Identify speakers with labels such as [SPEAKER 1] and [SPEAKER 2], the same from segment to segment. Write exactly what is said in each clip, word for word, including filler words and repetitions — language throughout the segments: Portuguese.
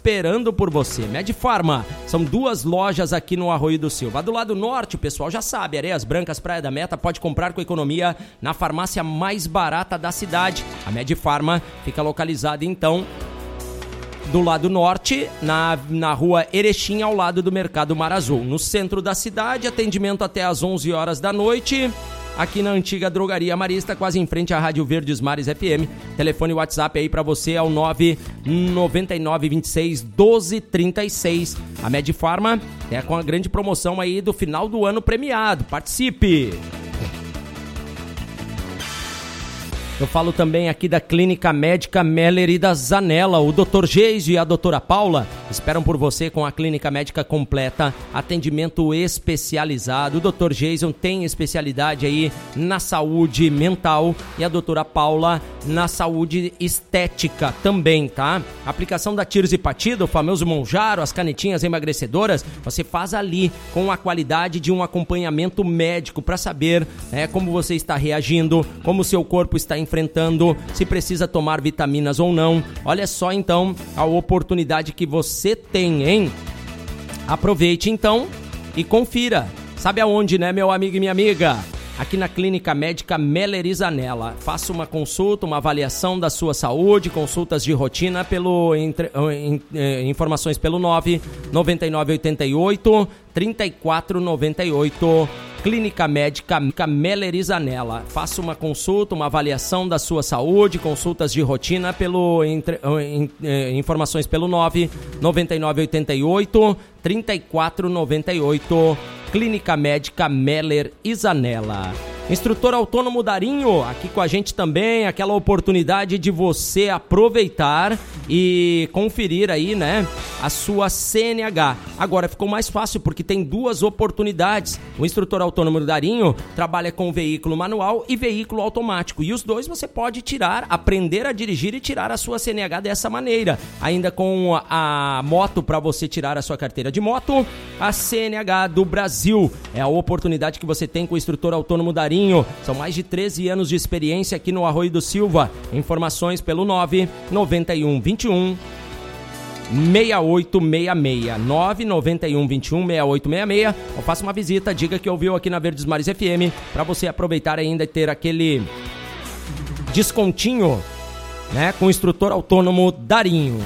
[SPEAKER 1] esperando por você. Medifarma, são duas lojas aqui no Arroio do Silva. Do lado norte, o pessoal já sabe, Areias Brancas, Praia da Meta, pode comprar com economia na farmácia mais barata da cidade. A Medifarma fica localizada, então, do lado norte, na, na rua Erechim, ao lado do Mercado Mar Azul. No centro da cidade, atendimento até às onze horas da noite. Aqui na antiga Drogaria Marista, quase em frente à Rádio Verdes Mares F M. Telefone e WhatsApp aí pra você é o nove nove nove dois seis um dois três seis. A Medifarma é com a grande promoção aí do final do ano premiado. Participe! Eu falo também aqui da Clínica Médica Meller e da Zanella. O doutor Geise e a doutora Paula esperam por você com a Clínica Médica completa, atendimento especializado. O doutor Geise tem especialidade aí na saúde mental e a doutora Paula na saúde estética também, tá? A aplicação da Tirzepatida, o famoso Monjaro, as canetinhas emagrecedoras, você faz ali com a qualidade de um acompanhamento médico para saber é, como você está reagindo, como o seu corpo está enfrentando, se precisa tomar vitaminas ou não. Olha só então a oportunidade que você tem, hein? Aproveite então e confira. Sabe aonde, né, meu amigo e minha amiga? Aqui na Clínica Médica Meller e Zanella. Faça uma consulta, uma avaliação da sua saúde, consultas de rotina, pelo entre, in, eh, informações pelo nove nove nove oito oito três quatro nove oito. Clínica Médica Meller e Zanella. Faça uma consulta, uma avaliação da sua saúde, consultas de rotina, pelo entre, in, eh, informações pelo nove nove nove oito oito três quatro nove oito. Clínica Médica Meller e Zanella. Instrutor autônomo Darinho, aqui com a gente também, aquela oportunidade de você aproveitar e conferir aí, né, a sua C N H. Agora ficou mais fácil porque tem duas oportunidades. O instrutor autônomo Darinho trabalha com veículo manual e veículo automático. E os dois você pode tirar, aprender a dirigir e tirar a sua C N H dessa maneira. Ainda com a moto, para você tirar a sua carteira de moto, a C N H do Brasil. É a oportunidade que você tem com o instrutor autônomo Darinho. São mais de treze anos de experiência aqui no Arroio do Silva. Informações pelo nove nove um dois um seis oito seis seis. nove nove um dois um seis oito seis seis. Ou faça uma visita, diga que ouviu aqui na Verdes Mares F M, para você aproveitar ainda e ter aquele descontinho, né, com o instrutor autônomo Darinho.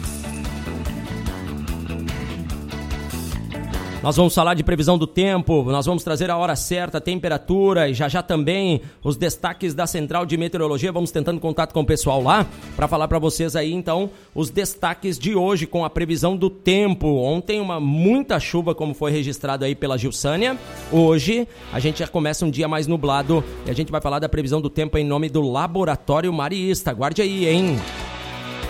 [SPEAKER 1] Nós vamos falar de previsão do tempo, nós vamos trazer a hora certa, a temperatura e já já também os destaques da Central de Meteorologia. Vamos tentando contato com o pessoal lá para falar para vocês aí então os destaques de hoje com a previsão do tempo. Ontem uma muita chuva, como foi registrado aí pela Gilsânia. Hoje a gente já começa um dia mais nublado e a gente vai falar da previsão do tempo em nome do Laboratório Marista. Aguarde aí, hein?